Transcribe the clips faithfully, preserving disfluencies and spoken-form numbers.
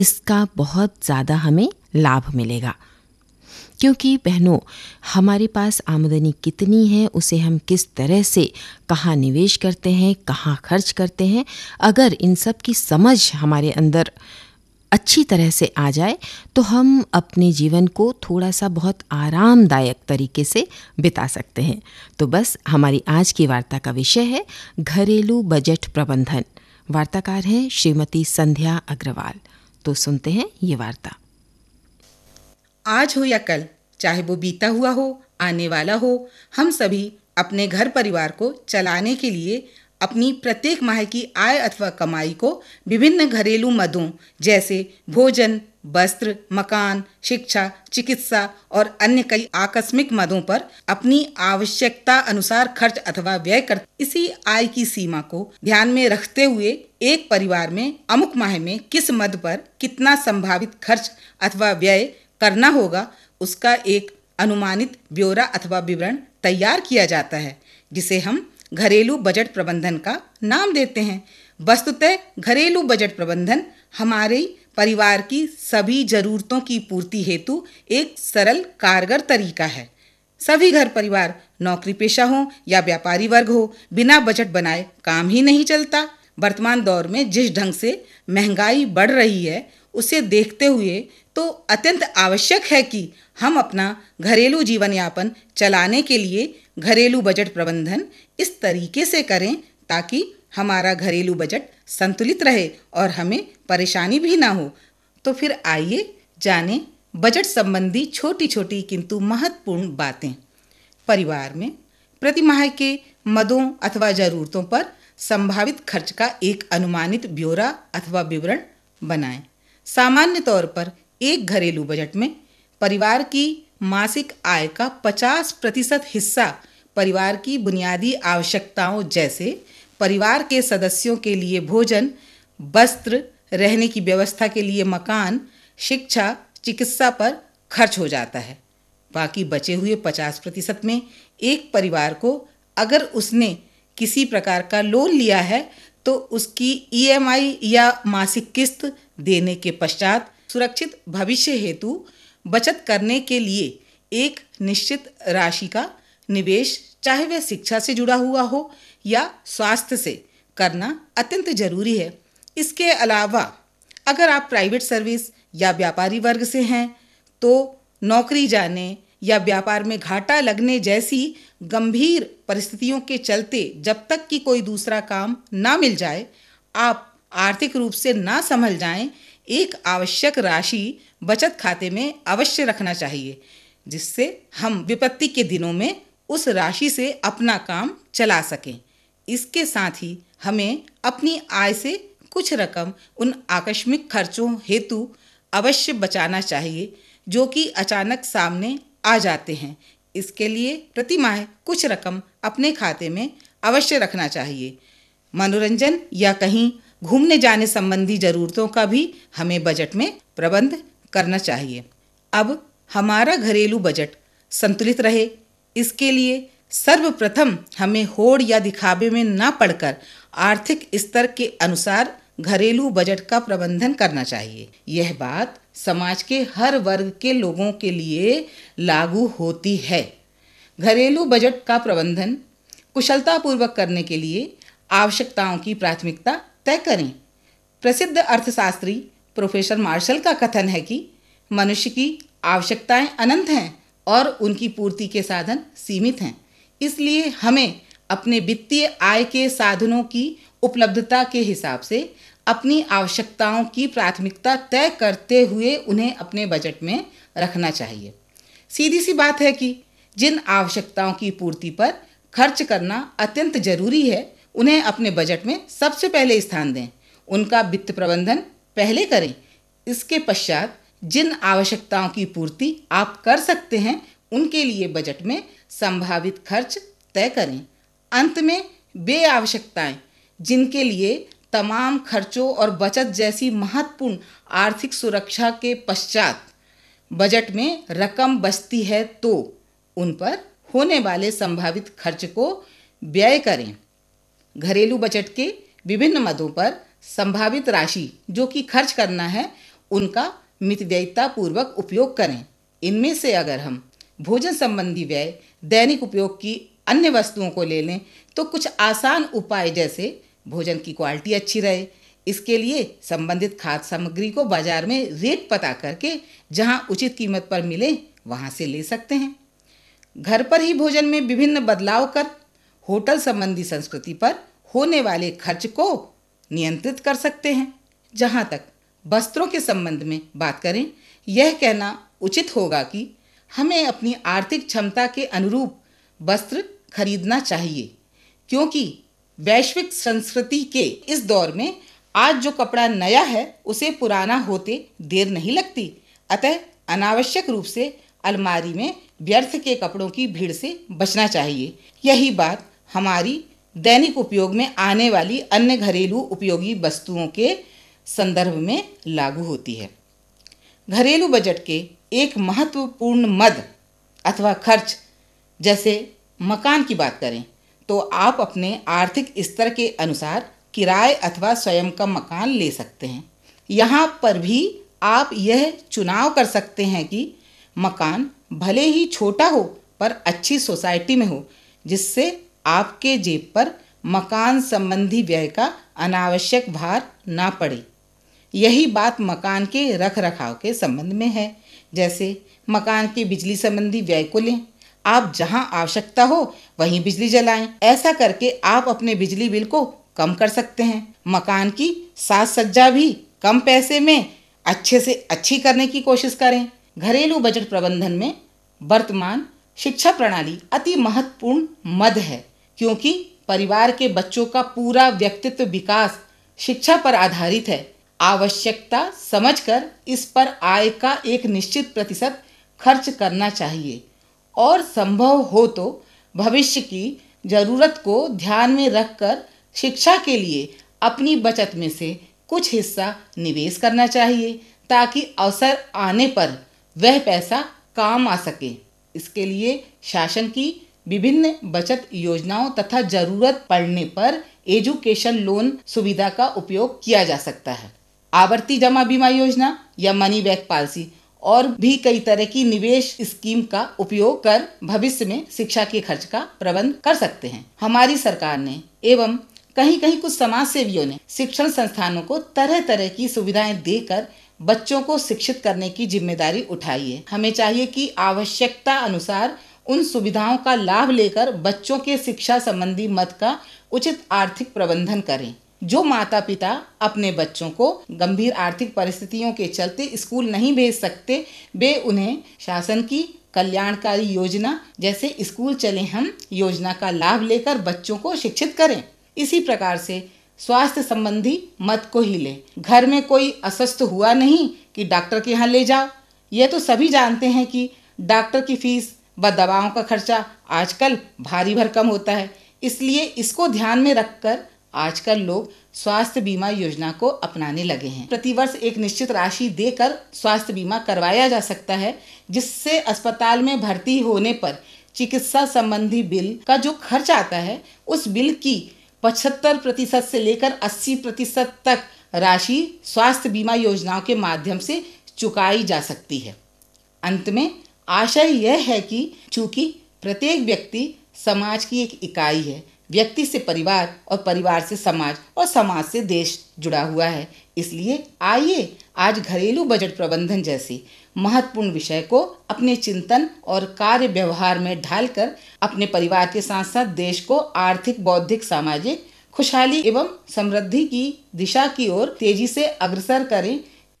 इसका बहुत ज़्यादा हमें लाभ मिलेगा। क्योंकि बहनों, हमारे पास आमदनी कितनी है, उसे हम किस तरह से कहाँ निवेश करते हैं, कहाँ खर्च करते हैं, अगर इन सब की समझ हमारे अंदर अच्छी तरह से आ जाए तो हम अपने जीवन को थोड़ा सा बहुत आरामदायक तरीके से बिता सकते हैं। तो बस हमारी आज की वार्ता का विषय है घरेलू बजट प्रबंधन। वार्ताकार हैं श्रीमती संध्या अग्रवाल। तो सुनते हैं ये वार्ता। आज हो या कल, चाहे वो बीता हुआ हो, आने वाला हो, हम सभी अपने घर परिवार को चलाने के लिए अपनी प्रत्येक माह की आय अथवा कमाई को विभिन्न घरेलू मदों जैसे भोजन, वस्त्र, मकान, शिक्षा, चिकित्सा और अन्य कई आकस्मिक मदों पर अपनी आवश्यकता अनुसार खर्च अथवा व्यय कर इसी आय की सीमा को ध्यान में रखते हुए एक परिवार में अमुक माह में किस मद पर कितना संभावित खर्च अथवा व्यय करना होगा, उसका एक अनुमानित ब्यौरा अथवा विवरण तैयार किया जाता है, जिसे हम घरेलू बजट प्रबंधन का नाम देते हैं। वस्तुतः घरेलू बजट प्रबंधन हमारे परिवार की सभी जरूरतों की पूर्ति हेतु एक सरल कारगर तरीका है। सभी घर परिवार नौकरी पेशा हो या व्यापारी वर्ग हो, बिना बजट बनाए काम ही नहीं चलता। वर्तमान दौर में जिस ढंग से महंगाई बढ़ रही है, उसे देखते हुए तो अत्यंत आवश्यक है कि हम अपना घरेलू जीवन यापन चलाने के लिए घरेलू बजट प्रबंधन इस तरीके से करें ताकि हमारा घरेलू बजट संतुलित रहे और हमें परेशानी भी ना हो। तो फिर आइए जानें बजट संबंधी छोटी छोटी किंतु महत्वपूर्ण बातें। परिवार में प्रति माह के मदों अथवा ज़रूरतों पर संभावित खर्च का एक अनुमानित ब्यौरा अथवा विवरण बनाएं। सामान्य तौर पर एक घरेलू बजट में परिवार की मासिक आय का पचास प्रतिशत हिस्सा परिवार की बुनियादी आवश्यकताओं जैसे परिवार के सदस्यों के लिए भोजन, वस्त्र, रहने की व्यवस्था के लिए मकान, शिक्षा, चिकित्सा पर खर्च हो जाता है। बाकी बचे हुए पचास प्रतिशत में एक परिवार को अगर उसने किसी प्रकार का लोन लिया है तो उसकी ई एम आई या मासिक किस्त देने के पश्चात सुरक्षित भविष्य हेतु बचत करने के लिए एक निश्चित राशि का निवेश, चाहे वह शिक्षा से जुड़ा हुआ हो या स्वास्थ्य से, करना अत्यंत जरूरी है। इसके अलावा अगर आप प्राइवेट सर्विस या व्यापारी वर्ग से हैं तो नौकरी जाने या व्यापार में घाटा लगने जैसी गंभीर परिस्थितियों के चलते जब तक कि कोई दूसरा काम ना मिल जाए, आप आर्थिक रूप से ना संभल जाएं, एक आवश्यक राशि बचत खाते में अवश्य रखना चाहिए, जिससे हम विपत्ति के दिनों में उस राशि से अपना काम चला सकें। इसके साथ ही हमें अपनी आय से कुछ रकम उन आकस्मिक खर्चों हेतु अवश्य बचाना चाहिए जो कि अचानक सामने आ जाते हैं। इसके लिए प्रति माह कुछ रकम अपने खाते में अवश्य रखना चाहिए। मनोरंजन या कहीं घूमने जाने संबंधी ज़रूरतों का भी हमें बजट में प्रबंध करना चाहिए। अब हमारा घरेलू बजट संतुलित रहे, इसके लिए सर्वप्रथम हमें होड़ या दिखावे में ना पड़कर आर्थिक स्तर के अनुसार घरेलू बजट का प्रबंधन करना चाहिए। यह बात समाज के हर वर्ग के लोगों के लिए लागू होती है। घरेलू बजट का प्रबंधन कुशलतापूर्वक करने के लिए आवश्यकताओं की प्राथमिकता तय करें। प्रसिद्ध अर्थशास्त्री प्रोफेसर मार्शल का कथन है कि मनुष्य की आवश्यकताएं अनंत हैं और उनकी पूर्ति के साधन सीमित हैं। इसलिए हमें अपने वित्तीय आय के साधनों की उपलब्धता के हिसाब से अपनी आवश्यकताओं की प्राथमिकता तय करते हुए उन्हें अपने बजट में रखना चाहिए। सीधी सी बात है कि जिन आवश्यकताओं की पूर्ति पर खर्च करना अत्यंत जरूरी है, उन्हें अपने बजट में सबसे पहले स्थान दें, उनका वित्त प्रबंधन पहले करें। इसके पश्चात जिन आवश्यकताओं की पूर्ति आप कर सकते हैं, उनके लिए बजट में संभावित खर्च तय करें। अंत में वे आवश्यकताएं जिनके लिए तमाम खर्चों और बचत जैसी महत्वपूर्ण आर्थिक सुरक्षा के पश्चात बजट में रकम बचती है तो उन पर होने वाले संभावित खर्च को व्यय करें। घरेलू बजट के विभिन्न मदों पर संभावित राशि जो कि खर्च करना है, उनका मितव्ययिता पूर्वक उपयोग करें। इनमें से अगर हम भोजन संबंधी व्यय दैनिक उपयोग की अन्य वस्तुओं को ले लें तो कुछ आसान उपाय जैसे भोजन की क्वालिटी अच्छी रहे, इसके लिए संबंधित खाद्य सामग्री को बाजार में रेट पता करके जहां उचित कीमत पर मिले वहां से ले सकते हैं। घर पर ही भोजन में विभिन्न बदलाव कर होटल संबंधी संस्कृति पर होने वाले खर्च को नियंत्रित कर सकते हैं। जहां तक वस्त्रों के संबंध में बात करें, यह कहना उचित होगा कि हमें अपनी आर्थिक क्षमता के अनुरूप वस्त्र खरीदना चाहिए, क्योंकि वैश्विक संस्कृति के इस दौर में आज जो कपड़ा नया है उसे पुराना होते देर नहीं लगती। अतः अनावश्यक रूप से अलमारी में व्यर्थ के कपड़ों की भीड़ से बचना चाहिए। यही बात हमारी दैनिक उपयोग में आने वाली अन्य घरेलू उपयोगी वस्तुओं के संदर्भ में लागू होती है। घरेलू बजट के एक महत्वपूर्ण मद अथवा खर्च जैसे मकान की बात करें तो आप अपने आर्थिक स्तर के अनुसार किराए अथवा स्वयं का मकान ले सकते हैं। यहाँ पर भी आप यह चुनाव कर सकते हैं कि मकान भले ही छोटा हो पर अच्छी सोसाइटी में हो, जिससे आपके जेब पर मकान संबंधी व्यय का अनावश्यक भार ना पड़े। यही बात मकान के रख रखाव के संबंध में है। जैसे मकान के बिजली संबंधी व्यय को लें, आप जहां आवश्यकता हो वहीं बिजली जलाएं। ऐसा करके आप अपने बिजली बिल को कम कर सकते हैं। मकान की साज सज्जा भी कम पैसे में अच्छे से अच्छी करने की कोशिश करें। घरेलू बजट प्रबंधन में वर्तमान शिक्षा प्रणाली अति महत्वपूर्ण मद है, क्योंकि परिवार के बच्चों का पूरा व्यक्तित्व विकास शिक्षा पर आधारित है। आवश्यकता समझकर इस पर आय का एक निश्चित प्रतिशत खर्च करना चाहिए और संभव हो तो भविष्य की जरूरत को ध्यान में रखकर शिक्षा के लिए अपनी बचत में से कुछ हिस्सा निवेश करना चाहिए, ताकि अवसर आने पर वह पैसा काम आ सके। इसके लिए शासन की विभिन्न बचत योजनाओं तथा जरूरत पड़ने पर एजुकेशन लोन सुविधा का उपयोग किया जा सकता है। आवर्ती जमा बीमा योजना या मनी बैक पॉलिसी और भी कई तरह की निवेश स्कीम का उपयोग कर भविष्य में शिक्षा के खर्च का प्रबंध कर सकते हैं। हमारी सरकार ने एवं कहीं कहीं कुछ समाज सेवियों ने शिक्षण संस्थानों को तरह तरह की सुविधाएं देकर बच्चों को शिक्षित करने की जिम्मेदारी उठाई है। हमें चाहिए कि आवश्यकता अनुसार उन सुविधाओं का लाभ लेकर बच्चों के शिक्षा संबंधी मद का उचित आर्थिक प्रबंधन करें। जो माता पिता अपने बच्चों को गंभीर आर्थिक परिस्थितियों के चलते स्कूल नहीं भेज सकते, वे उन्हें शासन की कल्याणकारी योजना जैसे स्कूल चले हम योजना का लाभ लेकर बच्चों को शिक्षित करें। इसी प्रकार से स्वास्थ्य संबंधी मत को ही लें। घर में कोई अस्वस्थ हुआ नहीं कि डॉक्टर के यहाँ ले जाओ। यह तो सभी जानते हैं कि डॉक्टर की फीस व दवाओं का खर्चा आजकल भारी भरकम होता है। इसलिए इसको ध्यान में रखकर आजकल लोग स्वास्थ्य बीमा योजना को अपनाने लगे हैं। प्रतिवर्ष एक निश्चित राशि देकर स्वास्थ्य बीमा करवाया जा सकता है, जिससे अस्पताल में भर्ती होने पर चिकित्सा संबंधी बिल का जो खर्च आता है उस बिल की पचहत्तर प्रतिशत से लेकर अस्सी प्रतिशत तक राशि स्वास्थ्य बीमा योजनाओं के माध्यम से चुकाई जा सकती है। अंत में आशय यह है कि चूंकि प्रत्येक व्यक्ति समाज की एक इकाई है, व्यक्ति से परिवार और परिवार से समाज और समाज से देश जुड़ा हुआ है, इसलिए आइए आज घरेलू बजट प्रबंधन जैसे महत्वपूर्ण विषय को अपने चिंतन और कार्य व्यवहार में ढालकर अपने परिवार के साथ साथ देश को आर्थिक, बौद्धिक, सामाजिक खुशहाली एवं समृद्धि की दिशा की ओर तेजी से अग्रसर करें।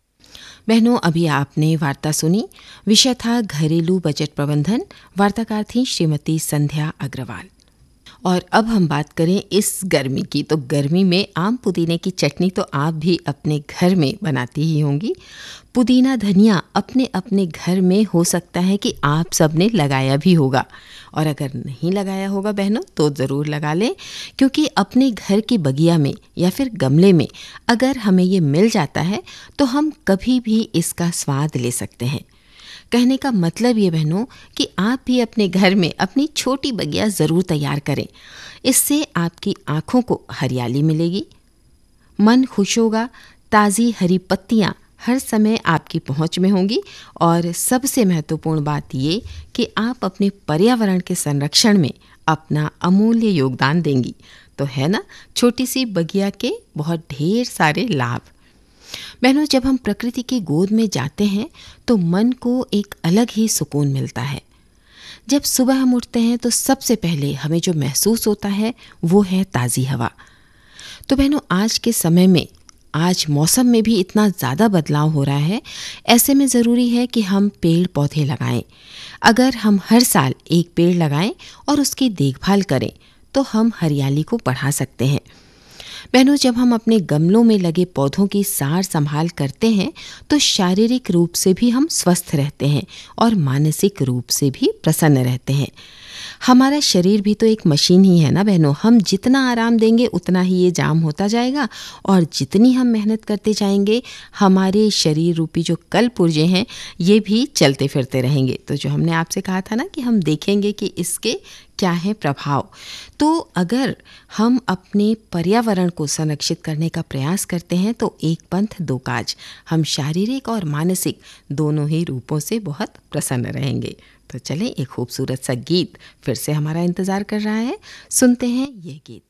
बहनों, अभी आपने वार्ता सुनी। विषय था घरेलू बजट प्रबंधन। वार्ताकार थी श्रीमती संध्या अग्रवाल। और अब हम बात करें इस गर्मी की, तो गर्मी में आम पुदीने की चटनी तो आप भी अपने घर में बनाती ही होंगी। पुदीना धनिया अपने अपने घर में हो सकता है कि आप सब ने लगाया भी होगा, और अगर नहीं लगाया होगा बहनों तो ज़रूर लगा लें, क्योंकि अपने घर के बगिया में या फिर गमले में अगर हमें ये मिल जाता है तो हम कभी भी इसका स्वाद ले सकते हैं। कहने का मतलब ये बहनों कि आप भी अपने घर में अपनी छोटी बगिया ज़रूर तैयार करें। इससे आपकी आँखों को हरियाली मिलेगी, मन खुश होगा, ताज़ी हरी पत्तियाँ हर समय आपकी पहुंच में होंगी। और सबसे महत्वपूर्ण बात ये कि आप अपने पर्यावरण के संरक्षण में अपना अमूल्य योगदान देंगी। तो है ना छोटी सी बगिया के बहुत ढेर सारे लाभ। बहनों, जब हम प्रकृति की गोद में जाते हैं तो मन को एक अलग ही सुकून मिलता है। जब सुबह हम उठते हैं तो सबसे पहले हमें जो महसूस होता है वो है ताज़ी हवा। तो बहनों, आज के समय में, आज मौसम में भी इतना ज़्यादा बदलाव हो रहा है, ऐसे में ज़रूरी है कि हम पेड़ पौधे लगाएं। अगर हम हर साल एक पेड़ लगाएं और उसकी देखभाल करें तो हम हरियाली को बढ़ा सकते हैं। बहनों, जब हम अपने गमलों में लगे पौधों की सार संभाल करते हैं तो शारीरिक रूप से भी हम स्वस्थ रहते हैं और मानसिक रूप से भी प्रसन्न रहते हैं। हमारा शरीर भी तो एक मशीन ही है ना बहनों। हम जितना आराम देंगे उतना ही ये जाम होता जाएगा, और जितनी हम मेहनत करते जाएंगे हमारे शरीर रूपी जो कल पुर्जे हैं ये भी चलते फिरते रहेंगे। तो जो हमने आपसे कहा था ना कि हम देखेंगे कि इसके क्या है प्रभाव। तो अगर हम अपने पर्यावरण को संरक्षित करने का प्रयास करते हैं तो एक पंथ दो काज, हम शारीरिक और मानसिक दोनों ही रूपों से बहुत प्रसन्न रहेंगे। तो चलें, एक खूबसूरत सा गीत फिर से हमारा इंतज़ार कर रहा है, सुनते हैं ये गीत।